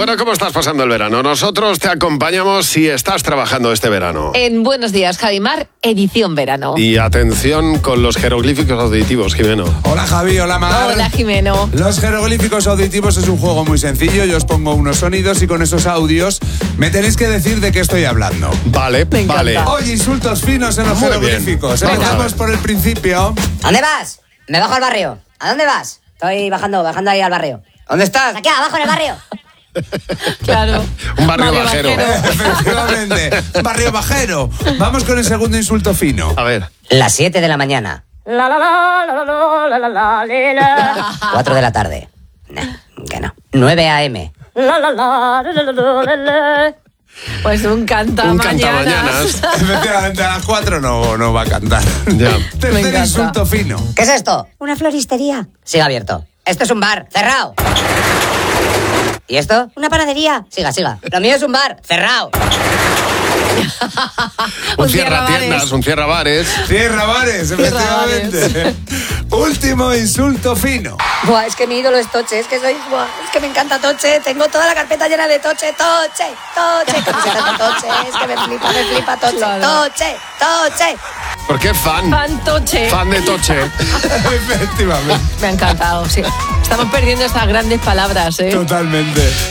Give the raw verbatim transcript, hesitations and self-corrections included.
Bueno, ¿cómo estás pasando el verano? Nosotros te acompañamos si estás trabajando este verano. En Buenos Días, Javimar, edición verano. Y atención con los jeroglíficos auditivos, Jimeno. Hola Javi, hola Mar. Hola, Jimeno. Los jeroglíficos auditivos es un juego muy sencillo. Yo os pongo unos sonidos y con esos audios me tenéis que decir de qué estoy hablando. Vale, Me encanta. vale. Hoy insultos finos en los Muy jeroglíficos. bien. Vamos a Empezamos ver. por el principio. ¿A dónde vas? Me bajo al barrio. ¿A dónde vas? Estoy bajando, bajando ahí al barrio. ¿Dónde estás? Aquí abajo en el barrio. Claro. Un barrio bajero. Efectivamente. Barrio bajero. Vamos con el segundo insulto fino. A ver. Las siete de la mañana. La la la la la la la la la la cuatro de la tarde. Nah, que no. nueve a eme. la la la la la la la. Pues un canta Un mañanas. cantamañanas. Efectivamente, a las cuatro no, no va a cantar. Ya. Me Tercer encanta. insulto fino. ¿Qué es esto? Una floristería. Sigue abierto. Esto es un bar. Cerrado. ¿Y esto? Una panadería. Siga, siga. Lo mío es un bar. Cerrado. Un Un cierra tiendas, cierrabares. un cierra bares. Cierra bares, efectivamente. Último insulto fino. Buah, es que mi ídolo es Toche, es que soy, buah, es que me encanta Toche, tengo toda la carpeta llena de Toche, Toche, Toche, camisetas de Toche, es que me flipa, me flipa Toche, Claro. Toche, Toche. ¿Por qué fan? Fantoche. Fan de Toche. Efectivamente. Me ha encantado, sí. Estamos perdiendo estas grandes palabras, ¿eh? Totalmente.